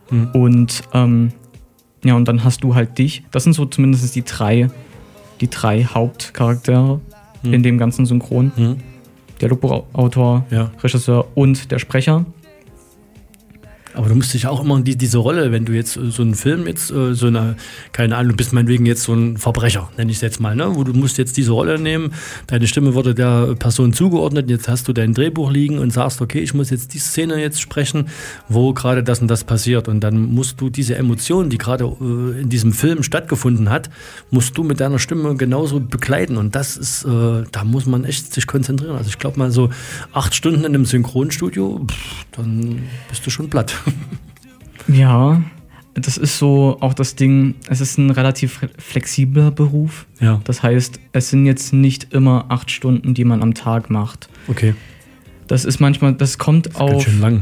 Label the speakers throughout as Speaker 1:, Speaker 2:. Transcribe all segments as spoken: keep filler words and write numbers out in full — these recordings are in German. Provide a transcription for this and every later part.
Speaker 1: Mhm.
Speaker 2: Und ähm, ja, und dann hast du halt dich. Das sind so zumindest die drei, die drei Hauptcharaktere mhm. in dem ganzen Synchron.
Speaker 1: Mhm.
Speaker 2: Der Drehbuchautor,
Speaker 1: ja.
Speaker 2: Regisseur und der Sprecher.
Speaker 1: Aber du musst dich auch immer in die, diese Rolle, wenn du jetzt so einen Film jetzt, so eine, keine Ahnung, du bist meinetwegen jetzt so ein Verbrecher, nenne ich es jetzt mal, ne? Wo du musst jetzt diese Rolle nehmen, deine Stimme wurde der Person zugeordnet, jetzt hast du dein Drehbuch liegen und sagst, okay, ich muss jetzt die Szene jetzt sprechen, wo gerade das und das passiert. Und dann musst du diese Emotion, die gerade äh, in diesem Film stattgefunden hat, musst du mit deiner Stimme genauso begleiten. Und das ist, äh, da muss man echt sich konzentrieren. Also ich glaube mal so acht Stunden in einem Synchronstudio, pff, dann bist du schon platt.
Speaker 2: Ja, das ist so auch das Ding, es ist ein relativ flexibler Beruf.
Speaker 1: Ja.
Speaker 2: Das heißt, es sind jetzt nicht immer acht Stunden, die man am Tag macht.
Speaker 1: Okay.
Speaker 2: Das ist manchmal, das kommt
Speaker 1: das ist
Speaker 2: auf...
Speaker 1: ganz schön lang.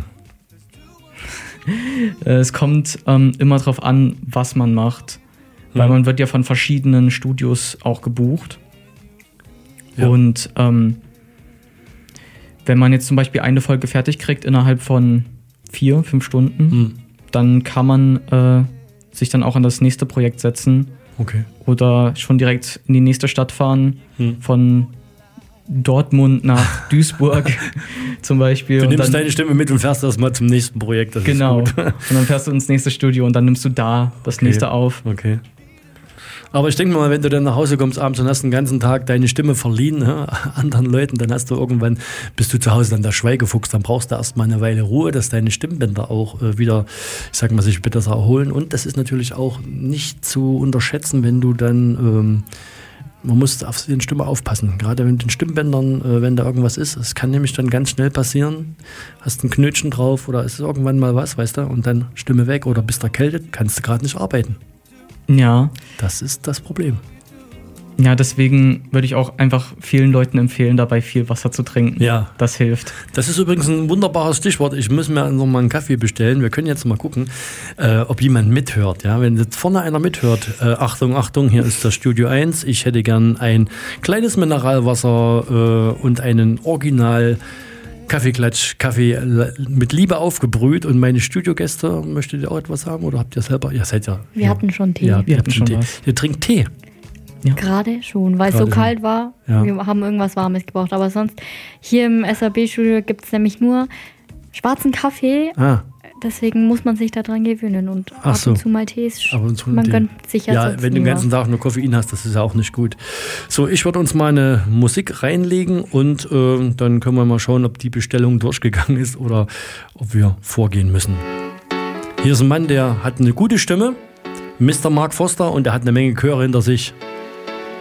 Speaker 2: Es kommt ähm, immer drauf an, was man macht. Mhm. Weil man wird ja von verschiedenen Studios auch gebucht. Ja. Und ähm, wenn man jetzt zum Beispiel eine Folge fertig kriegt innerhalb von vier, fünf Stunden, mhm. dann kann man äh, sich dann auch an das nächste Projekt setzen.
Speaker 1: Okay.
Speaker 2: Oder schon direkt in die nächste Stadt fahren, mhm. von Dortmund nach Duisburg zum Beispiel.
Speaker 1: Du
Speaker 2: und
Speaker 1: nimmst
Speaker 2: dann,
Speaker 1: deine Stimme mit und fährst erstmal zum nächsten Projekt. Das
Speaker 2: genau.
Speaker 1: Ist gut.
Speaker 2: Und dann fährst du ins nächste Studio und dann nimmst du da das
Speaker 1: okay.
Speaker 2: nächste auf.
Speaker 1: Okay. Aber ich denke mal, wenn du dann nach Hause kommst abends und hast den ganzen Tag deine Stimme verliehen, ne, anderen Leuten, dann hast du irgendwann, bist du zu Hause dann der Schweigefuchs, dann brauchst du erstmal eine Weile Ruhe, dass deine Stimmbänder auch äh, wieder, ich sag mal, sich besser erholen. Und das ist natürlich auch nicht zu unterschätzen, wenn du dann, ähm, man muss auf die Stimme aufpassen, gerade mit den Stimmbändern, äh, wenn da irgendwas ist. Es kann nämlich dann ganz schnell passieren, hast ein Knötchen drauf oder ist irgendwann mal was, weißt du, und dann Stimme weg oder bist erkältet, kannst du gerade nicht arbeiten.
Speaker 2: Ja.
Speaker 1: Das ist das Problem.
Speaker 2: Ja, deswegen würde ich auch einfach vielen Leuten empfehlen, dabei viel Wasser zu trinken.
Speaker 1: Ja.
Speaker 2: Das hilft.
Speaker 1: Das ist übrigens ein wunderbares Stichwort. Ich muss mir noch mal einen Kaffee bestellen. Wir können jetzt mal gucken, äh, ob jemand mithört. Ja, wenn jetzt vorne einer mithört, äh, Achtung, Achtung, hier ist das Studio eins. Ich hätte gern ein kleines Mineralwasser äh, und einen Original Kaffeeklatsch, Kaffee mit Liebe aufgebrüht. Und meine Studiogäste, möchtet ihr auch etwas sagen oder habt ihr selber? Ihr seid ja.
Speaker 3: Wir
Speaker 1: ja,
Speaker 3: hatten schon Tee.
Speaker 1: Ja,
Speaker 2: wir hatten schon
Speaker 1: Tee.
Speaker 2: was.
Speaker 1: Ihr trinkt Tee.
Speaker 2: Ja.
Speaker 3: Gerade schon, weil
Speaker 1: Gerade
Speaker 3: es so kalt war.
Speaker 1: Ja.
Speaker 3: Wir haben irgendwas Warmes gebraucht. Aber sonst, hier im S A B-Studio gibt es nämlich nur schwarzen Kaffee.
Speaker 1: Ah.
Speaker 3: Deswegen muss man sich da dran gewöhnen. Und
Speaker 1: Ach
Speaker 3: ab
Speaker 1: so.
Speaker 3: und zu mal Tee ist,
Speaker 1: Aber zu
Speaker 3: man
Speaker 1: Tee.
Speaker 3: gönnt sich ja
Speaker 1: Ja,
Speaker 3: sonst
Speaker 1: wenn du den
Speaker 3: nie
Speaker 1: ganzen
Speaker 3: was.
Speaker 1: Tag nur Koffein hast, das ist ja auch nicht gut. So, ich würde uns mal eine Musik reinlegen und äh, dann können wir mal schauen, ob die Bestellung durchgegangen ist oder ob wir vorgehen müssen. Hier ist ein Mann, der hat eine gute Stimme, Mister Mark Foster, und der hat eine Menge Chöre hinter sich.